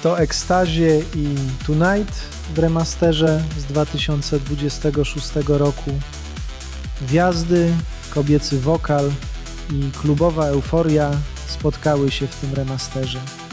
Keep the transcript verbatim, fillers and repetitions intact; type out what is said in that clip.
to Ekstazie i Tonight w remasterze z dwa tysiące dwudziestego szóstego roku. Gwiazdy, kobiecy wokal i klubowa euforia spotkały się w tym remasterze.